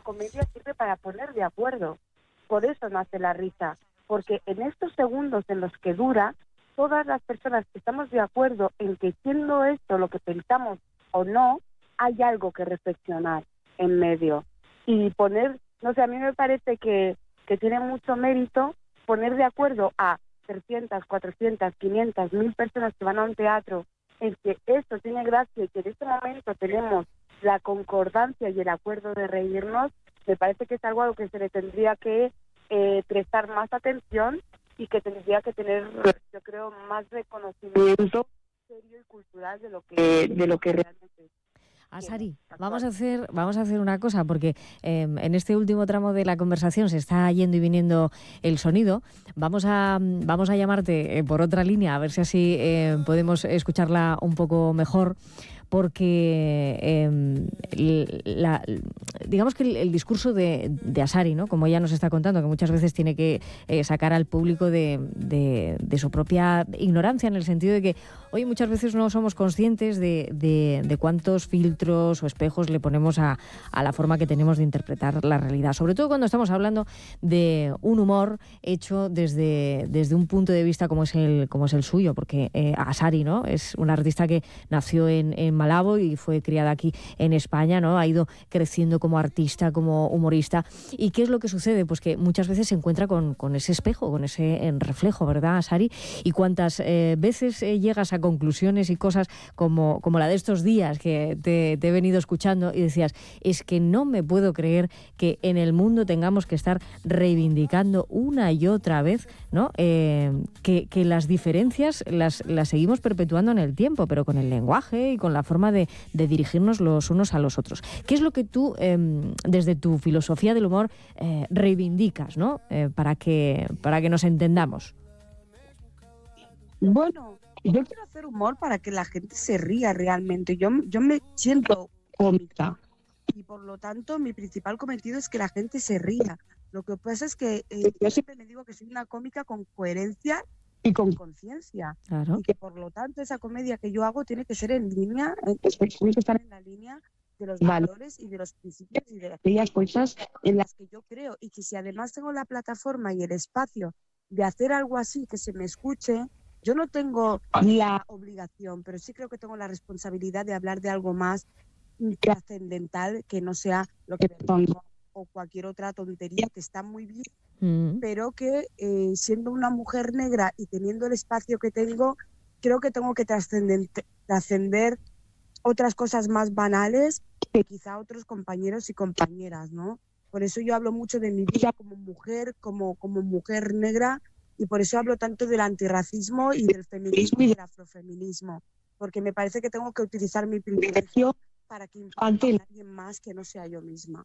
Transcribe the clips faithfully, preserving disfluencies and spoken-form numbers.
comedia sirve para poner de acuerdo. Por eso nace la risa, porque en estos segundos en los que dura, todas las personas que estamos de acuerdo en que siendo esto lo que pensamos o no, hay algo que reflexionar en medio. Y poner, no sé, a mí me parece que, que tiene mucho mérito poner de acuerdo a trescientas, cuatrocientas, quinientas, mil personas que van a un teatro, en que esto tiene gracia y que en este momento tenemos la concordancia y el acuerdo de reírnos. Me parece que es algo a lo que se le tendría que eh, prestar más atención y que tendría que tener, yo creo, más reconocimiento serio y cultural de lo que de lo que realmente es. Asari, vamos a hacer vamos a hacer una cosa, porque eh, en este último tramo de la conversación se está yendo y viniendo el sonido. Vamos a vamos a llamarte eh, por otra línea, a ver si así eh, podemos escucharla un poco mejor. Porque eh, la, digamos que el, el discurso de, de Asari, ¿no? Como ella nos está contando, que muchas veces tiene que eh, sacar al público de, de, de su propia ignorancia, en el sentido de que, oye, muchas veces no somos conscientes de, de, de cuántos filtros o espejos le ponemos a, a la forma que tenemos de interpretar la realidad, sobre todo cuando estamos hablando de un humor hecho desde, desde un punto de vista como es el, como es el suyo, porque eh, Asari, ¿no? Es una artista que nació en, en Malabo y fue criada aquí en España, ¿no? Ha ido creciendo como artista, como humorista. ¿Y qué es lo que sucede? Pues que muchas veces se encuentra con, con ese espejo, con ese reflejo, ¿verdad, Asari? Y cuántas eh, veces eh, llegas a conclusiones y cosas como, como la de estos días que te, te he venido escuchando y decías, es que no me puedo creer que en el mundo tengamos que estar reivindicando una y otra vez, ¿no? Eh, que, que las diferencias las, las seguimos perpetuando en el tiempo, pero con el lenguaje y con la forma de, de dirigirnos los unos a los otros. ¿Qué es lo que tú, eh, desde tu filosofía del humor, eh, reivindicas, ¿no? Eh, para que, para que nos entendamos? Bueno, yo quiero hacer humor para que la gente se ría realmente. Yo, yo me siento cómica y por lo tanto mi principal cometido es que la gente se ría. Lo que pasa es que eh, yo siempre me digo que soy una cómica con coherencia y con conciencia. Claro. Y que por lo tanto esa comedia que yo hago tiene que ser en línea, eh, tiene que estar en la línea de los valores y de los principios y de aquellas cosas en las que yo creo. Y que si además tengo la plataforma y el espacio de hacer algo así, que se me escuche, yo no tengo la obligación, pero sí creo que tengo la responsabilidad de hablar de algo más trascendental, que no sea lo que me pongo o cualquier otra tontería, que está muy bien, mm. pero que eh, siendo una mujer negra y teniendo el espacio que tengo, creo que tengo que trascender, trascender otras cosas más banales que quizá otros compañeros y compañeras, ¿no? Por eso yo hablo mucho de mi vida como mujer, como, como mujer negra, y por eso hablo tanto del antirracismo y del feminismo y del afrofeminismo, porque me parece que tengo que utilizar mi privilegio para que impacte a alguien más que no sea yo misma.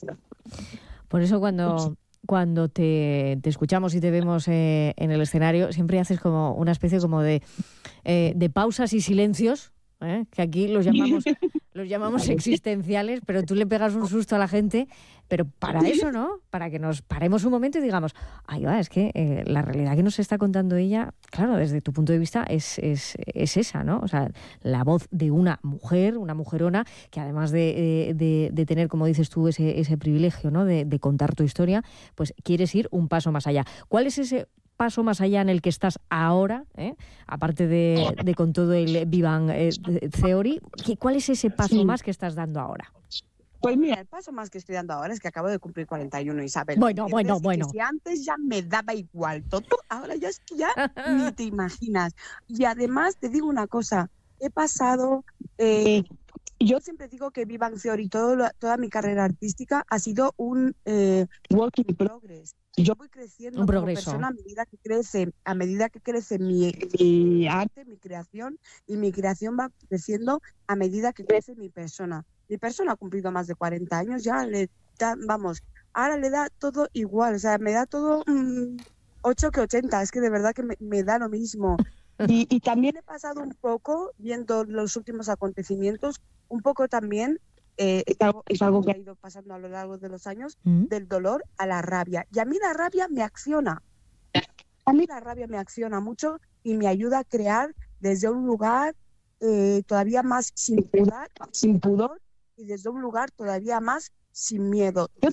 Por eso cuando, cuando te, te escuchamos y te vemos eh, en el escenario, siempre haces como una especie como de, eh, de pausas y silencios, ¿eh? Que aquí los llamamos, los llamamos existenciales, pero tú le pegas un susto a la gente, pero para eso, ¿no? Para que nos paremos un momento y digamos, ay, va, es que eh, la realidad que nos está contando ella, claro, desde tu punto de vista es, es, es esa, ¿no? O sea, la voz de una mujer, una mujerona, que además de, de, de tener, como dices tú, ese, ese privilegio, ¿no? De, de contar tu historia, pues quieres ir un paso más allá. ¿Cuál es ese paso más allá en el que estás ahora, ¿eh? Aparte de, de con todo el Vivan eh, Theory, ¿cuál es ese paso sí. más que estás dando ahora? Pues mira, el paso más que estoy dando ahora es que acabo de cumplir cuarenta y uno, Isabel. Bueno, bueno, bueno. Si antes ya me daba igual todo, ahora ya es que ya ni te imaginas. Y además te digo una cosa, he pasado... Eh, yo siempre digo que Vivan Theory, todo lo, toda mi carrera artística ha sido un eh, work in progress. Yo voy creciendo un como progreso. persona a medida que crece, a medida que crece mi, mi arte, mi creación, y mi creación va creciendo a medida que crece mi persona. Mi persona ha cumplido más de cuarenta años, ya le da, vamos, ahora le da todo igual, o sea, me da todo mmm, ocho que ochenta, es que de verdad que me, me da lo mismo. Y, y también he pasado un poco, viendo los últimos acontecimientos, un poco también, eh, es, algo, es algo que ha ido pasando a lo largo de los años, ¿Mm? del dolor a la rabia. Y a mí la rabia me acciona. A mí la rabia me acciona mucho y me ayuda a crear desde un lugar eh, todavía más sin pudor, sin pudor y desde un lugar todavía más sin miedo. Yo